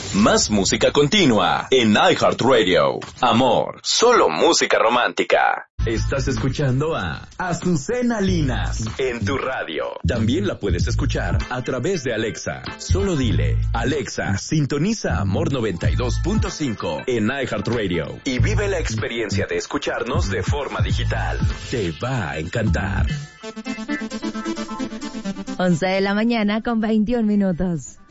Más música continua en iHeartRadio. Amor, solo música romántica. Estás escuchando a Azucena Linas en tu radio. También la puedes escuchar a través de Alexa. Solo dile, Alexa, sintoniza Amor 92.5 en iHeartRadio y vive la experiencia de escucharnos de forma digital. Te va a encantar. 11 de la mañana con 21 minutos.